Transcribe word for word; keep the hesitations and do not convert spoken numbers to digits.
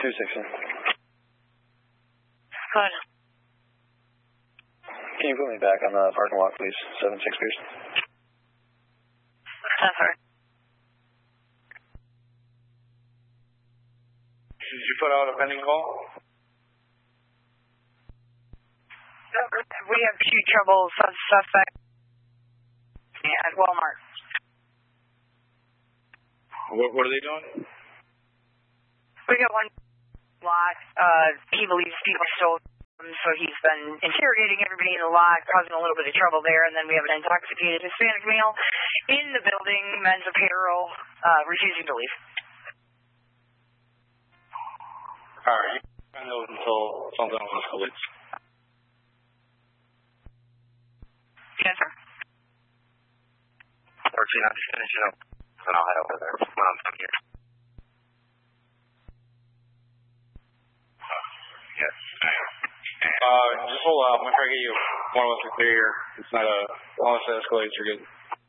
two sixty. Good. Can you put me back on the parking lot, please? seven six Pierce. That's right. Did you put out a pending call? We have two trouble suspects at Walmart. What, what are they doing? We got one lot. Uh, he believes people stole him, so he's been interrogating everybody in the lot, causing a little bit of trouble there. And then we have an intoxicated Hispanic male in the building, men's apparel, uh, refusing to leave. All right. I know until something else escalates. Yes, sir. fourteen, I'm just finishing up, then I'll head over there when I'm done here. Yes, I am. Uh, just hold out. I'm going to try to get you more or less a clear here. It's not a, unless it escalates, you're good.